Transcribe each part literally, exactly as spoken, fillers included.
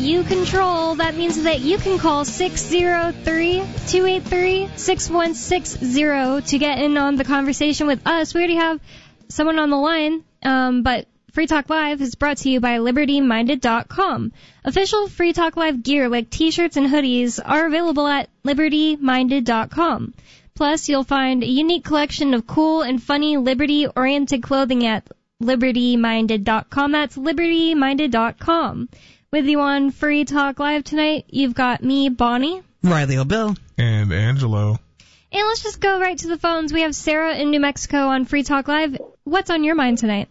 you control. That means that you can call six oh three, two eight three, six one six zero to get in on the conversation with us. We already have someone on the line, um, but Free Talk Live is brought to you by Liberty Minded dot com. Official Free Talk Live gear like t-shirts and hoodies are available at Liberty Minded dot com. Plus, you'll find a unique collection of cool and funny Liberty-oriented clothing at Liberty Minded dot com. That's Liberty Minded dot com. With you on Free Talk Live tonight, you've got me, Bonnie. Riley O'Bill. And Angelo. And let's just go right to the phones. We have Sarah in New Mexico on Free Talk Live. What's on your mind tonight?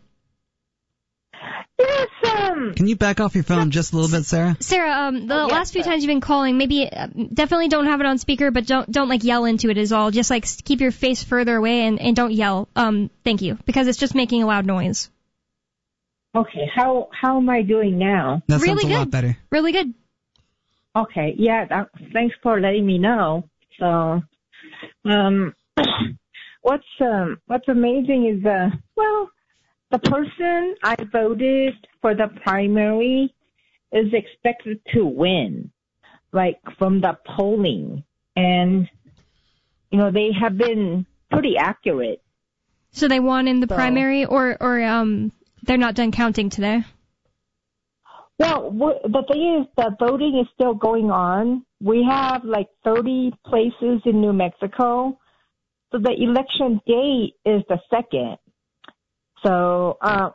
Yes, um... Can you back off your phone just a little bit, Sarah? Sarah, um, the oh, yes, last few sir. times you've been calling, maybe uh, definitely don't have it on speaker, but don't, don't like, yell into it as all. Just, like, keep your face further away and, and don't yell. Um, thank you. Because it's just making a loud noise. Okay, how how am I doing now? That really sounds a good. lot better. Really good. Okay, yeah, that, thanks for letting me know. So, um, what's um what's amazing is, uh, well, the person I voted for the primary is expected to win, like from the polling. And, you know, they have been pretty accurate. So they won in the So- primary, or, or um, they're not done counting today? Well, wh- the thing is, the voting is still going on. We have like thirty places in New Mexico. So the election date is the second. So, uh,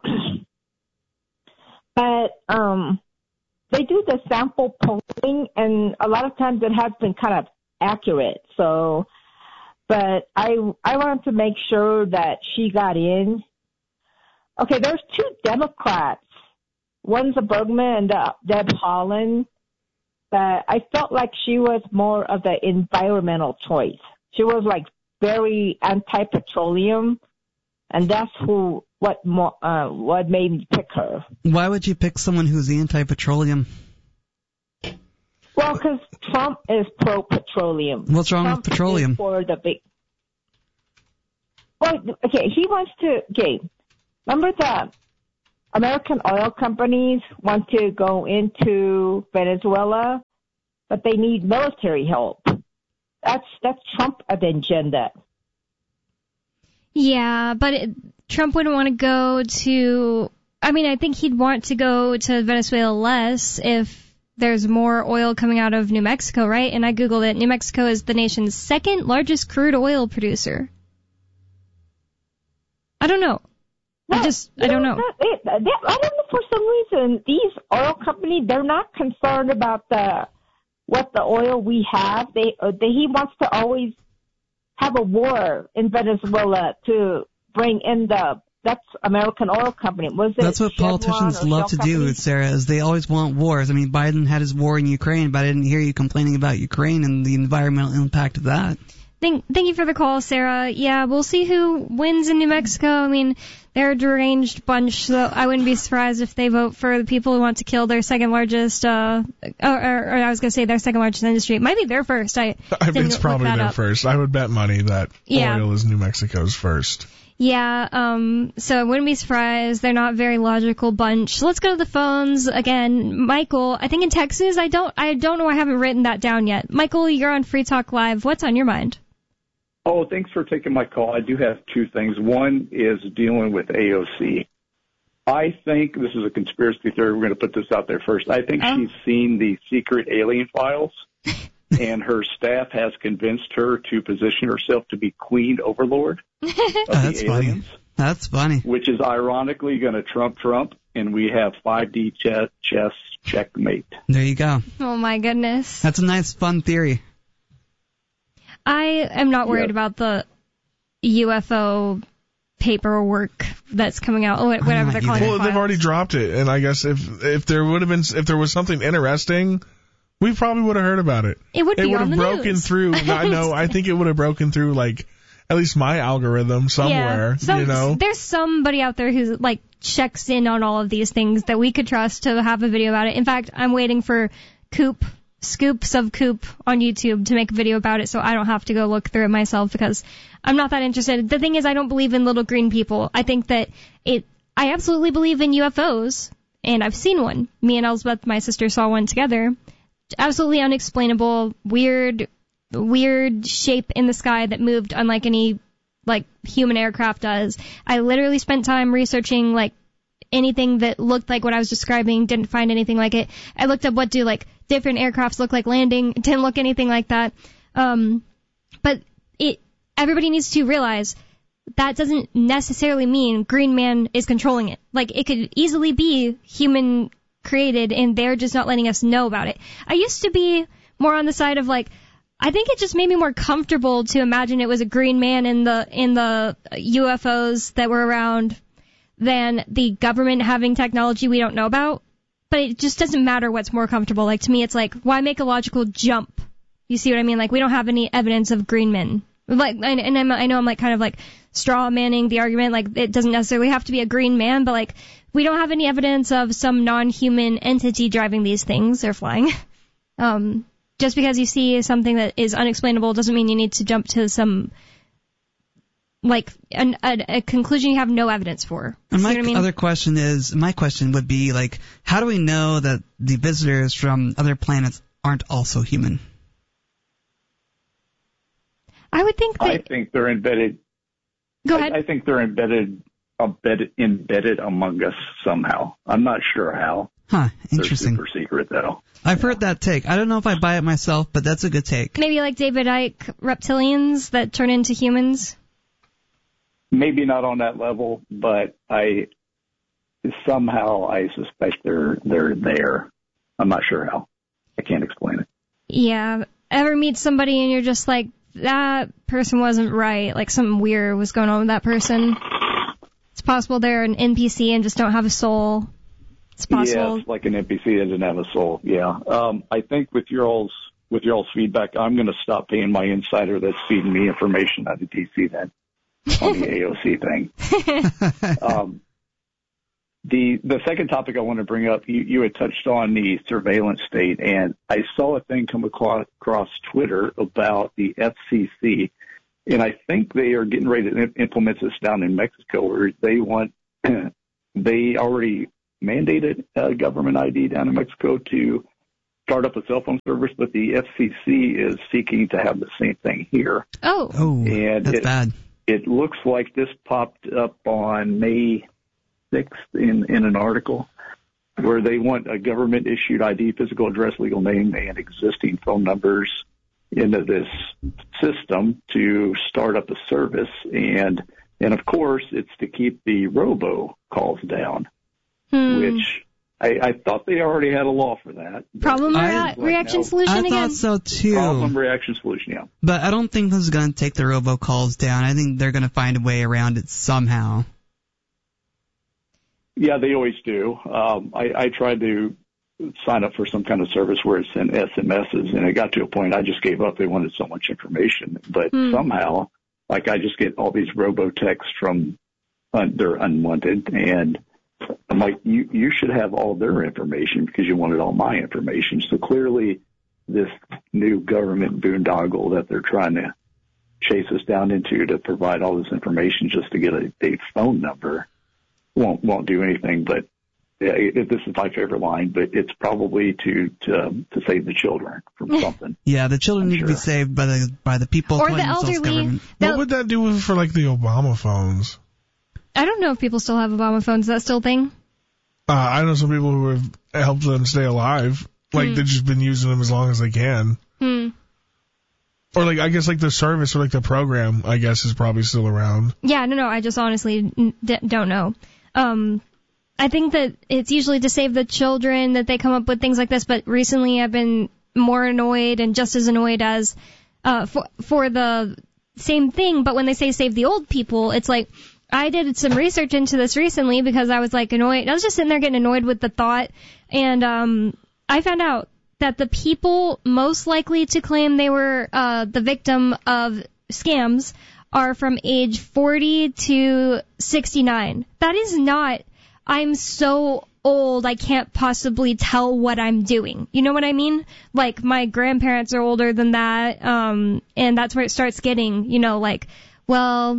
but um, they do the sample polling, and a lot of times it has been kind of accurate. So, but I I wanted to make sure that she got in. Okay, there's two Democrats. One's a Bergman and uh, Deb Haaland. But I felt like she was more of the environmental choice. She was like very anti-petroleum, and that's who what mo- uh, what made me pick her. Why would you pick someone who's anti-petroleum? Well, because Trump is pro-petroleum. What's wrong Trump with petroleum? Is for the big. Well, okay, he wants to. Okay, remember the American oil companies want to go into Venezuela, but they need military help. That's that's Trump agenda. Yeah, but it, Trump wouldn't want to go to... I mean, I think he'd want to go to Venezuela less if there's more oil coming out of New Mexico, right? And I Googled it. New Mexico is the nation's second largest crude oil producer. I don't know. I just, I don't know. They, they, I don't know, for some reason, these oil companies, they're not concerned about the what the oil we have. They, uh, they He wants to always have a war in Venezuela to bring in the, that's American Oil Company. Was it That's what Chevron politicians or love Shell to do, Company? Sarah, is they always want wars. I mean, Biden had his war in Ukraine, but I didn't hear you complaining about Ukraine and the environmental impact of that. Thank, thank you for the call, Sarah. Yeah, we'll see who wins in New Mexico. I mean, they're a deranged bunch, so I wouldn't be surprised if they vote for the people who want to kill their second largest, uh, or, or, or I was going to say their second largest industry. It might be their first. I I didn't it's look probably that their up. first. I would bet money that Yeah. oil is New Mexico's first. Yeah, um, so I wouldn't be surprised. They're not a very logical bunch. So let's go to the phones again. Michael, I think in Texas, I don't, I don't know, I haven't written that down yet. Michael, you're on Free Talk Live. What's on your mind? Oh, thanks for taking my call. I do have two things. One is dealing with A O C. I think this is a conspiracy theory. We're going to put this out there first. I think Oh. she's seen the secret alien files, and her staff has convinced her to position herself to be Queen Overlord of Oh, that's the funny. aliens, That's funny. which is ironically going to trump Trump, and we have five D chess, chess checkmate. There you go. Oh my goodness. That's a nice, fun theory. I am not worried Yes. about the U F O paperwork that's coming out. Oh, whatever not they're calling either. it. Well, they've already dropped it, and I guess if if there would have been if there was something interesting, we probably would have heard about it. It would It be would on have the broken news. through. I know. I think it would have broken through like at least my algorithm somewhere. Yeah. Some, you know. There's somebody out there who like checks in on all of these things that we could trust to have a video about it. In fact, I'm waiting for Coop, Scoops of Coop on YouTube to make a video about it so I don't have to go look through it myself because I'm not that interested. The thing is, I don't believe in little green people. I think that it, I absolutely believe in U F Os and I've seen one. Me and Elizabeth, my sister, saw one together. Absolutely unexplainable, weird, weird shape in the sky that moved unlike any, like, human aircraft does. I literally spent time researching, like, anything that looked like what I was describing, didn't find anything like it. I looked up what do, like, different aircrafts look like landing, didn't look anything like that. Um, but it, everybody needs to realize that doesn't necessarily mean Green Man is controlling it. Like, it could easily be human created, and they're just not letting us know about it. I used to be more on the side of, like, I think it just made me more comfortable to imagine it was a green man in the in the U F Os that were around than the government having technology we don't know about. But it just doesn't matter what's more comfortable. Like, to me, it's like, why make a logical jump? You see what I mean? Like, we don't have any evidence of green men. Like, and, and I'm, I know I'm, like, kind of, like, straw manning the argument. Like, it doesn't necessarily have to be a green man, but, like, we don't have any evidence of some non-human entity driving these things or flying. Um, just because you see something that is unexplainable doesn't mean you need to jump to some, like, an, a, a conclusion you have no evidence for. And my see what I mean? other question is, my question would be, like, how do we know that the visitors from other planets aren't also human? I would think that... I think they're embedded. Go ahead. I, I think they're embedded, embedded, embedded among us somehow. I'm not sure how. Huh, interesting. They're super secret, though. I've heard that take. I don't know if I buy it myself, but that's a good take. Maybe like David Icke reptilians that turn into humans? Maybe not on that level, but I somehow I suspect they're they're there. I'm not sure how. I can't explain it. Yeah. Ever meet somebody and you're just like, that person wasn't right, like something weird was going on with that person? It's possible they're an N P C and just don't have a soul. It's possible. Yes, like an N P C that doesn't have a soul. Yeah. Um, I think with your all's with your all's feedback, I'm going to stop paying my insider that's feeding me information out of D C then on the A O C thing. um, the the second topic I want to bring up, you, you had touched on the surveillance state, and I saw a thing come across, across Twitter about the F C C, and I think they are getting ready to implement this down in Mexico, where they want they already mandated a government I D down in Mexico to start up a cell phone service, but the F C C is seeking to have the same thing here. Oh, oh, and that's it, bad. It looks like this popped up on May sixth in, in an article where they want a government-issued I D, physical address, legal name, and existing phone numbers into this system to start up a service. And, and of course, it's to keep the robo calls down. Hmm. Which I, I thought they already had a law for that. Problem I- rea- reaction no. solution I again? thought so too. Problem reaction solution, yeah. But I don't think this is going to take the robocalls down. I think they're going to find a way around it somehow. Yeah, they always do. Um, I, I tried to sign up for some kind of service where it sent S M Ses, and it got to a point I just gave up. They wanted so much information. But Hmm. somehow, like, I just get all these robo-texts from un- they're unwanted, and I'm like, you, you should have all their information because you wanted all my information. So clearly this new government boondoggle that they're trying to chase us down into to provide all this information just to get a, a phone number won't won't do anything. But yeah, it, this is my favorite line, but it's probably to to, to save the children from something. Yeah, the children I'm need to be sure. saved by the by the people Or calling the themselves elderly. government. The- What would that do for, like, the Obama phones? I don't know if people still have Obama phones. Is that still a thing? Uh, I know some people who have helped them stay alive. Like, Hmm. they've just been using them as long as they can. Hmm. Or, like, I guess, like, the service or, like, the program, I guess, is probably still around. Yeah, no, no, I just honestly n- d- don't know. Um, I think that it's usually to save the children that they come up with things like this, but recently I've been more annoyed and just as annoyed as uh, for, for the same thing, but when they say save the old people, it's like, I did some research into this recently because I was like annoyed. I was just sitting there getting annoyed with the thought, and um, I found out that the people most likely to claim they were uh, the victim of scams are from age forty to sixty-nine. That is not, I'm so old I can't possibly tell what I'm doing. You know what I mean? Like, my grandparents are older than that, um, and that's where it starts getting, you know, like, well,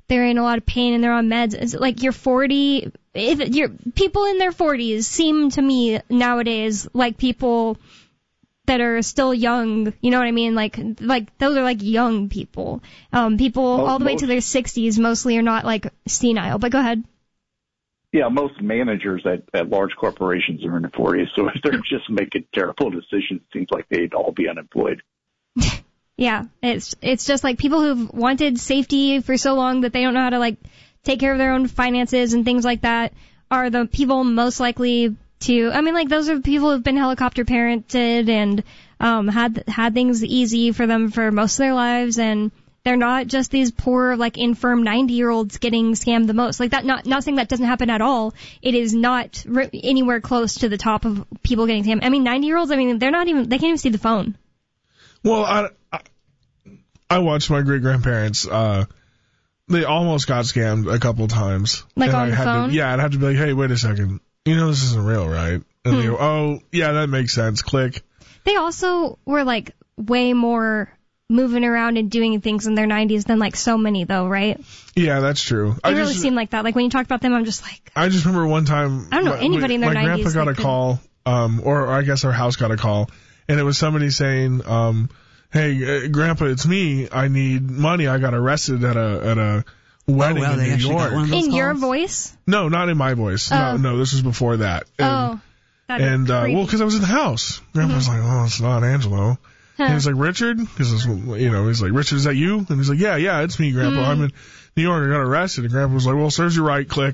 they're in a lot of pain and they're on meds. Is it like you're forty? If you're people in their forties seem to me nowadays like people that are still young. You know what I mean? Like like those are like young people. Um, people Most, all the way most, to their sixties mostly are not like senile. But go ahead. Yeah, most managers at, at large corporations are in their forties, so if they're just making terrible decisions, it seems like they'd all be unemployed. Yeah, it's it's just like people who've wanted safety for so long that they don't know how to like take care of their own finances and things like that are the people most likely to. I mean, like those are the people who've been helicopter parented and um, had had things easy for them for most of their lives, and they're not just these poor, like, infirm ninety-year-olds getting scammed the most. Like, that, not, not saying that doesn't happen at all. It is not re- anywhere close to the top of people getting scammed. I mean, ninety-year-olds, I mean, they're not even, they can't even see the phone. Well, I, I, I watched my great-grandparents, uh, they almost got scammed a couple times. Like and on I the had phone? To, yeah, I'd have to be like, hey, wait a second. You know this isn't real, right? And Hmm. they go, oh, yeah, that makes sense. Click. They also were, like, way more moving around and doing things in their nineties than, like, so many, though, right? Yeah, that's true. They I really just, seem like that. Like, when you talk about them, I'm just like... I just remember one time... I don't know my, anybody in their my nineties. My grandpa got that a could- call, um, or, or I guess our house got a call, and it was somebody saying, um, hey, uh, Grandpa, it's me. I need money. I got arrested at a at a wedding oh, well, in they New actually York. got one of those In your calls? voice? No, not in my voice. Oh. No, no, this was before that. And, Oh. That'd be and uh, creepy. well, because I was in the house. Grandpa was like, oh, it's not Angelo. Huh. And he was like, Richard? Because, you know, he's like, Richard, is that you? And he's like, yeah, yeah, it's me, Grandpa. Mm. I'm in New York. I got arrested. And Grandpa was like, well, serves you right. Click.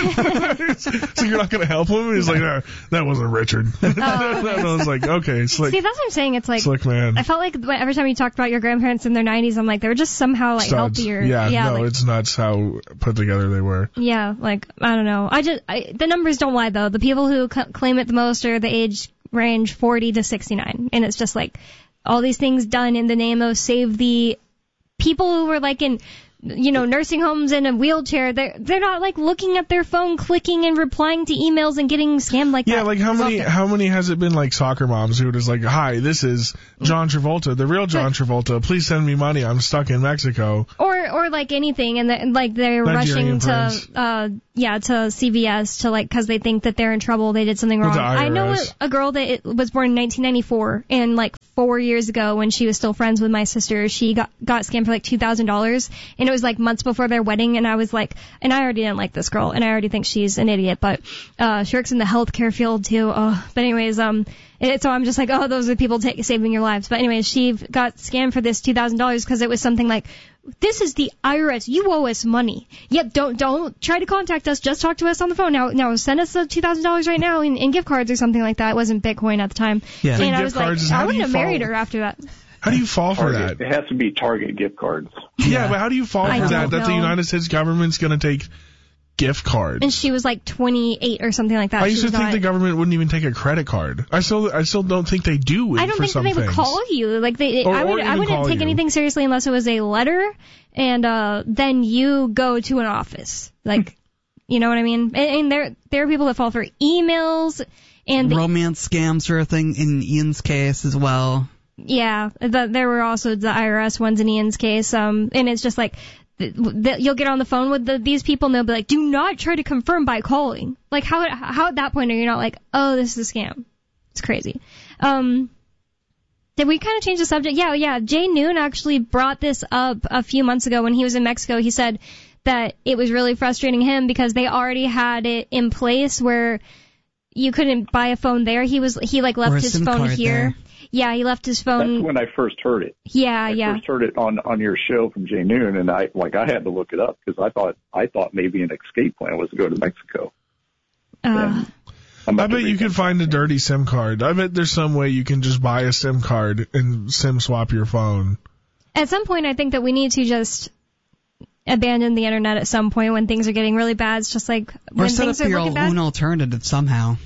So you're not going to help him? And he's like, no, that wasn't Richard. And I was like, okay, slick, See, that's what I'm saying. It's like... slick man. I felt like every time you talked about your grandparents in their nineties, I'm like, they were just somehow, like, Studs. healthier. Yeah, yeah no, like, it's nuts how put together they were. Yeah, like, I don't know. I just, I, the numbers don't lie, though. The people who c- claim it the most are the age range forty to sixty-nine. And it's just like, all these things done in the name of save the people who were, like, in, you know, nursing homes in a wheelchair. They're, they're not, like, looking at their phone, clicking and replying to emails and getting scammed like that. Yeah, like how as many often. how many has it been like soccer moms who is like, hi, this is John Travolta, the real John Travolta. Please send me money. I'm stuck in Mexico. Or, or like anything, and the, like they're Nigerian rushing friends. to, uh, yeah, to C V S to like, cause they think that they're in trouble, they did something With wrong. the I know I R S. a, a girl that it, was born in nineteen ninety-four, and like four years ago when she was still friends with my sister, she got, got scammed for like two thousand dollars, and it was like months before their wedding, and I was like, and I already didn't like this girl, and I already think she's an idiot, but, uh, she works in the healthcare field too, oh, but anyways, um, it, so I'm just like, oh, those are people take, saving your lives. But anyways, she got scammed for this two thousand dollars because it was something like, this is the I R S. You owe us money. Yep, don't don't try to contact us. Just talk to us on the phone. Now, now send us the two thousand dollars right now in, in gift cards or something like that. It wasn't Bitcoin at the time. Yeah. And And I gift was like, cards is I how do wouldn't you have married follow- her after that. How do you fall for Target. that? It has to be Target gift cards. Yeah, but how do you fall I for that? don't That the know. United States government's going to take gift cards. And she was like twenty-eight or something like that. I She used to was think not- the government wouldn't even take a credit card. I still, I still don't think they do. I don't for think some that they would things. call you. Like they, Or- I would, or I even wouldn't call take you. anything seriously unless it was a letter, and uh, then you go to an office. Like, you know what I mean? And, and there, there are people that fall for emails, and the, Romance scams are a thing in Ian's case as well. yeah, the, there were also the I R S ones in Ian's case. Um, and it's just like. th- th- You'll get on the phone with the, these people and they'll be like, do not try to confirm by calling. Like, how, how at that point are you not like, oh, this is a scam? It's crazy. Um, did we kind of change the subject? Yeah, yeah. Jay Noon actually brought this up a few months ago when he was in Mexico. He said that it was really frustrating him because they already had it in place where you couldn't buy a phone there. He was, he like Or left a his SIM phone card here. there. Yeah, he left his That's phone. when I first heard it. Yeah, I yeah. first heard it on on your show from Jay Noon, and I like I had to look it up because I thought I thought maybe an escape plan was to go to Mexico. Uh, I'm I about to bet you read could that. find a dirty SIM card. I bet there's some way you can just buy a SIM card and SIM swap your phone. At some point, I think that we need to just abandon the internet at some point when things are getting really bad. It's just like Or when set things up are your looking bad. own alternative somehow.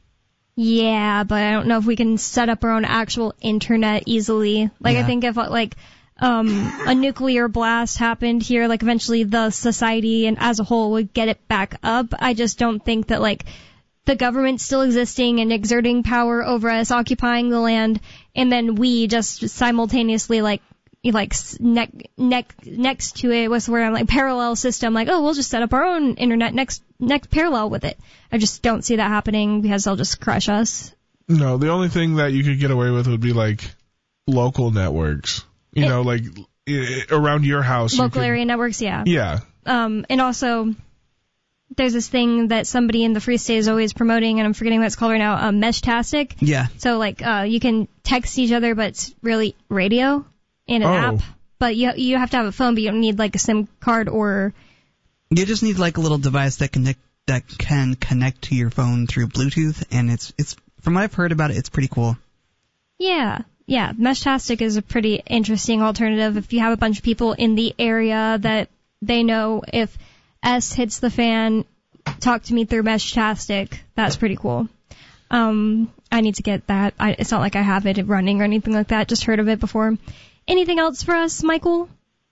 Yeah, but I don't know if we can set up our own actual internet easily. Like, I Yeah. think if, like, um, a nuclear blast happened here, like, eventually the society and as a whole would get it back up. I just don't think that, like, the government still existing and exerting power over us, occupying the land, and then we just simultaneously, like, like neck neck next to it. What's the word? I'm like parallel system. Like, oh, we'll just set up our own internet next next parallel with it. I just don't see that happening because they'll just crush us. No, the only thing that you could get away with would be like local networks. You it, know, like I- around your house. Local you could, area networks, yeah. Yeah. Um, and also, there's this thing that somebody in the Free State is always promoting, and I'm forgetting what it's called right now, um, Meshtastic. Yeah. So, like, uh, you can text each other, but it's really radio and an Oh. app. But you you have to have a phone, but you don't need, like, a SIM card or... You just need, like, a little device that connect that can connect to your phone through Bluetooth, and it's it's from what I've heard about it, it's pretty cool. Yeah. Yeah, Meshtastic is a pretty interesting alternative if you have a bunch of people in the area that they know if S hits the fan, talk to me through Meshtastic. That's pretty cool. Um, I need to get that. I, it's not like I have it running or anything like that. Just heard of it before. Anything else for us, Michael?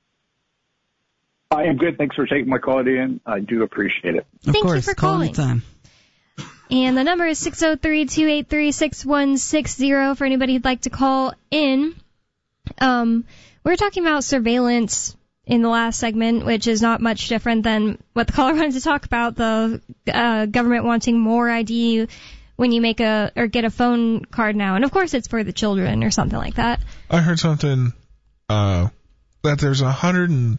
I am good. Thanks for taking my call, Ian. I do appreciate it. Of Thank you course, for call calling. anytime. And the number is six oh three, two eight three, six one six zero for anybody who'd like to call in. Um, we were talking about surveillance in the last segment, which is not much different than what the caller wanted to talk about, the uh, government wanting more I D when you make a or get a phone card now. And, of course, it's for the children or something like that. I heard something uh, that there's a hundred and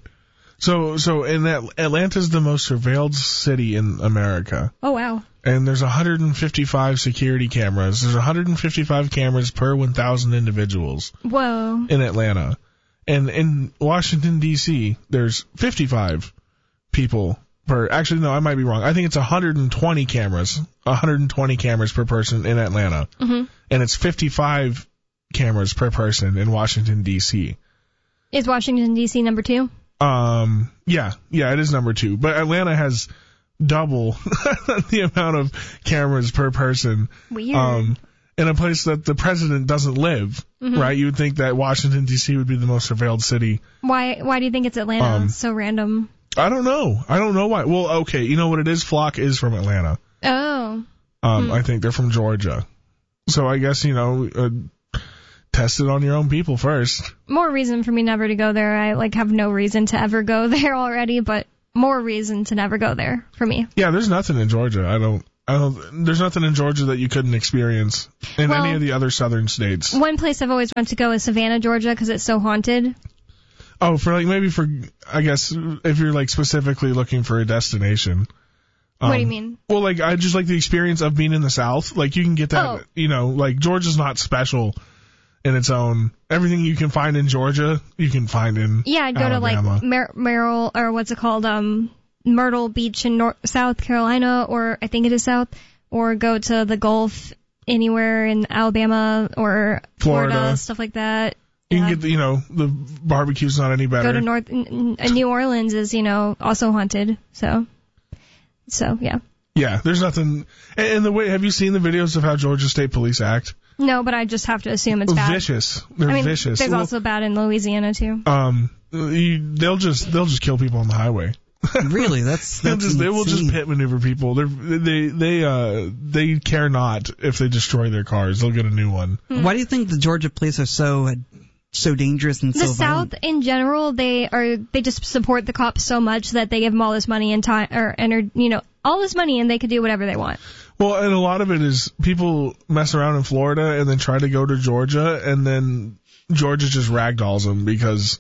so so in that Atlanta's the most surveilled city in America. Oh, wow. And there's one hundred fifty-five security cameras. There's one hundred fifty-five cameras per one thousand individuals Whoa. in Atlanta. And in Washington, D C, there's fifty-five people per... Actually, no, I might be wrong. I think it's one hundred twenty cameras. one hundred twenty cameras per person in Atlanta. Mm-hmm. And it's fifty-five cameras per person in Washington, D C. Is Washington, D C number two? Um, yeah, yeah, it is number two. But Atlanta has double the amount of cameras per person. Weird. Um, in a place that the president doesn't live, Mm-hmm. right? You would think that Washington, D C would be the most surveilled city. Why Why do you think it's Atlanta? Um, It's so random. I don't know. I don't know why. Well, okay, you know what it is? Flock is from Atlanta. Oh. Um, Hmm. I think they're from Georgia. So I guess, you know, uh, test it on your own people first. More reason for me never to go there. I, like, have no reason to ever go there already, but more reason to never go there for me. Yeah, there's nothing in Georgia. I don't, I don't, there's nothing in Georgia that you couldn't experience in Well, any of the other southern states. One place I've always wanted to go is Savannah, Georgia, because it's so haunted. Oh, for like, maybe for, I guess, if you're like specifically looking for a destination. Um, What do you mean? Well, like, I just like the experience of being in the South. Like, you can get that, Oh. you know, like, Georgia's not special in its own. Everything you can find in Georgia, you can find in Yeah, I'd go Alabama. to, like, Mer- Merrill, or what's it called, um, Myrtle Beach in North, South Carolina, or I think it is South, or go to the Gulf anywhere in Alabama or Florida, Florida. stuff like that. You Yeah. can get, the, you know, the barbecue's not any better. Go to North, n- n- New Orleans is, you know, also haunted, so, so, yeah. Yeah, there's nothing. And, and the way, have you seen the videos of how Georgia State Police act? No, but I just have to assume it's bad. Vicious. They're I mean, vicious. there's Well, also bad in Louisiana too. um, you, they'll just they'll just kill people on the highway. Really? That's They'll that's just, they will just insane. pit maneuver people. They're, they they uh they care not if they destroy their cars. They'll get a new one. Why do you think the Georgia police are so so dangerous and The so South violent? in general, they are they just support the cops so much that they give them all this money and time or and you know all this money and they can do whatever they want. Well, and a lot of it is people mess around in Florida and then try to go to Georgia, and then Georgia just ragdolls them because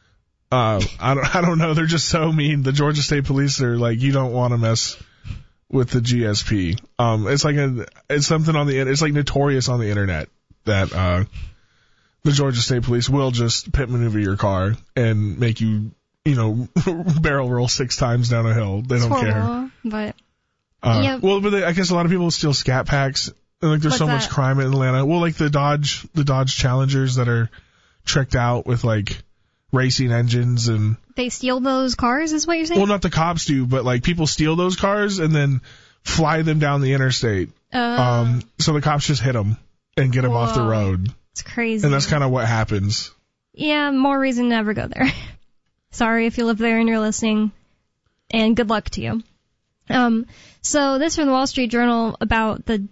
uh I don't I don't know, they're just so mean. The Georgia State Police are like, you don't want to mess with the G S P. Um, it's like a it's something on the it's like notorious on the internet that uh the Georgia State Police will just pit maneuver your car and make you you know barrel roll six times down a hill. They It's don't care. horrible, but Uh, Yeah. Well, but they, I guess a lot of people steal Scat Packs. And, like, there's What's so much that? crime in Atlanta. Well, like the Dodge, the Dodge Challengers that are tricked out with like racing engines and. they steal those cars, is what you're saying? Well, not the cops do, but like people steal those cars and then fly them down the interstate. uh, Um, so the cops just hit them and get them off the Whoa. road, it's crazy. and that's kind of what happens. Yeah, more reason to never go there. Sorry if you live there and you're listening, and good luck to you. Um, so this from the Wall Street Journal about the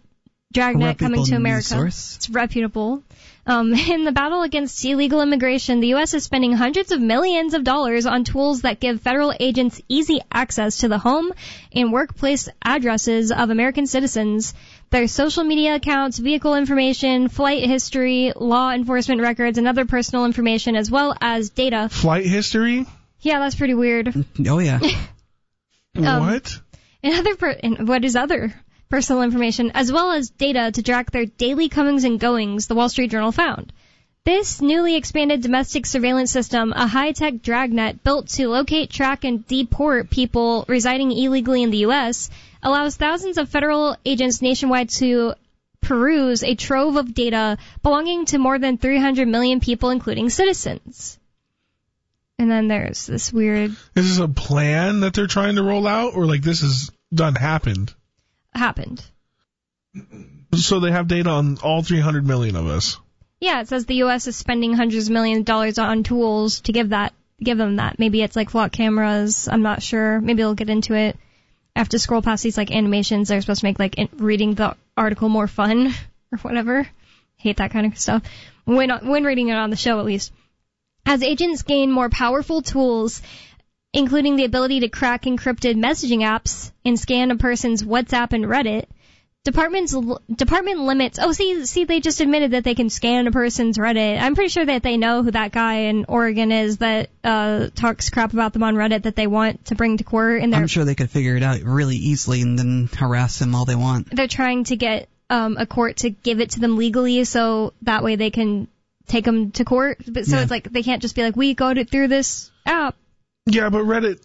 Dragnet coming to news America. source. It's reputable. Um, in the battle against illegal immigration, the U S is spending hundreds of millions of dollars on tools that give federal agents easy access to the home and workplace addresses of American citizens, their social media accounts, vehicle information, flight history, law enforcement records, and other personal information, as well as data. Flight history? Yeah, that's pretty weird. Oh, yeah. Um, what? And other per- and what is other personal information, as well as data to track their daily comings and goings, the Wall Street Journal found. This newly expanded domestic surveillance system, a high-tech dragnet built to locate, track, and deport people residing illegally in the U S, allows thousands of federal agents nationwide to peruse a trove of data belonging to more than three hundred million people, including citizens. And then there's this weird... Is this a plan that they're trying to roll out, or like this is done happened? happened. So they have data on all three hundred million of us. Yeah, it says the U S is spending hundreds of millions of dollars on tools to give that, give them that. Maybe it's like flock cameras. I'm not sure. Maybe they'll get into it. I have to scroll past these like animations. They're supposed to make like in, reading the article more fun or whatever. Hate that kind of stuff. When when reading it on the show, at least. As agents gain more powerful tools, including the ability to crack encrypted messaging apps and scan a person's WhatsApp and Reddit, departments department limits. Oh, see, see, they just admitted that they can scan a person's Reddit. I'm pretty sure that they know who that guy in Oregon is that uh talks crap about them on Reddit that they want to bring to court. And I'm sure they could figure it out really easily and then harass him all they want. They're trying to get um a court to give it to them legally, so that way they can take them to court. But so Yeah. it's like they can't just be like, we got it through this app. Yeah, but Reddit,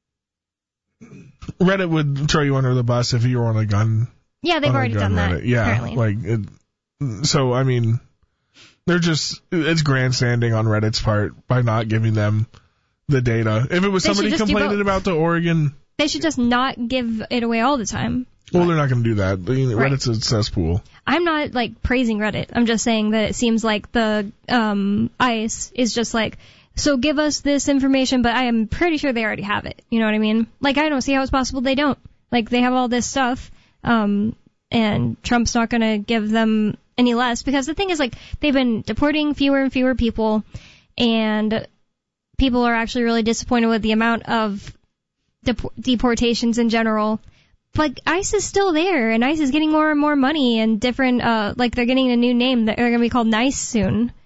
Reddit would throw you under the bus if you were on a gun. Yeah, they've on a already gun done Reddit. that. Yeah, apparently. like it, so. I mean, they're just it's grandstanding on Reddit's part by not giving them the data. If it was They should somebody just do complaining both. about the Oregon, They should just not give it away all the time. well, they're not going to do that. Right. Reddit's a cesspool. I'm not, like, praising Reddit. I'm just saying that it seems like the um ICE is just like, so give us this information, but I am pretty sure they already have it. You know what I mean? Like, I don't see how it's possible they don't. Like, they have all this stuff, um, and Trump's not going to give them any less. Because the thing is, like, they've been deporting fewer and fewer people, and people are actually really disappointed with the amount of dep- deportations in general. But ICE is still there, and ICE is getting more and more money and different, uh, like they're getting a new name that are going to be called NICE soon.